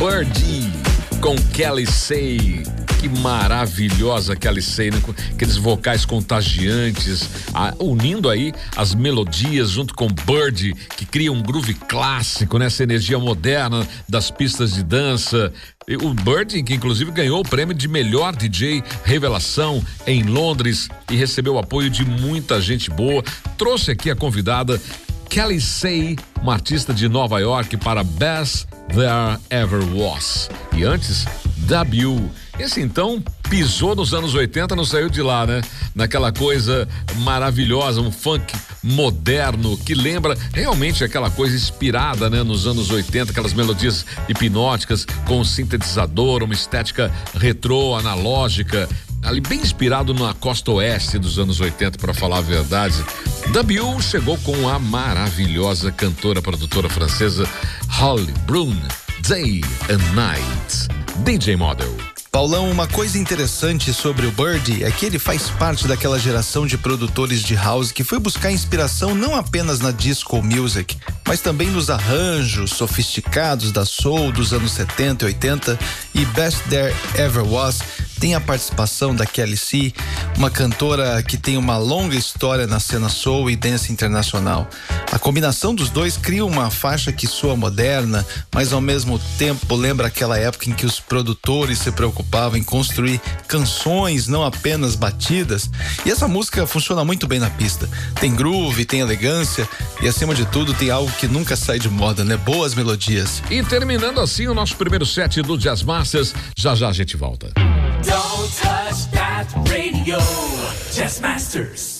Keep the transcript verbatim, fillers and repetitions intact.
Birdie com Kelly Say. Que maravilhosa Kelly Say, né? Aqueles vocais contagiantes, a, unindo aí as melodias junto com Birdie, que cria um groove clássico, né? Essa energia moderna das pistas de dança. E o Birdie, que inclusive ganhou o prêmio de melhor D J Revelação em Londres e recebeu o apoio de muita gente boa, trouxe aqui a convidada Kelly Say, uma artista de Nova York, para Best There Ever Was. E antes, W. Esse então pisou nos anos oitenta, não saiu de lá, né? Naquela coisa maravilhosa, um funk moderno que lembra realmente aquela coisa inspirada, né? Nos anos oitenta, aquelas melodias hipnóticas com um sintetizador, uma estética retrô, analógica, ali bem inspirado na costa oeste dos anos oitenta, para falar a verdade. W chegou com a maravilhosa cantora, produtora francesa Holly Brune, Day and Night, D J Model. Paulão, uma coisa interessante sobre o Birdie é que ele faz parte daquela geração de produtores de house que foi buscar inspiração não apenas na disco music, mas também nos arranjos sofisticados da soul dos anos setenta e oitenta, e Best There Ever Was tem a participação da Kelly Say, uma cantora que tem uma longa história na cena soul e dance internacional. A combinação dos dois cria uma faixa que soa moderna, mas ao mesmo tempo lembra aquela época em que os produtores se preocupavam em construir canções, não apenas batidas. E essa música funciona muito bem na pista. Tem groove, tem elegância e, acima de tudo, tem algo que nunca sai de moda, né? Boas melodias. E terminando assim o nosso primeiro set do Jazz Masters, já já a gente volta. Don't touch that radio, Jazz Masters.